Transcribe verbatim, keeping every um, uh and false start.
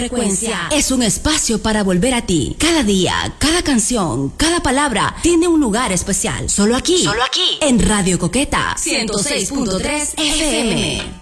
Frecuencia es un espacio para volver a ti. Cada día, cada canción, cada palabra tiene un lugar especial. Solo aquí. Solo aquí. En Radio Coqueta ciento seis punto tres F M.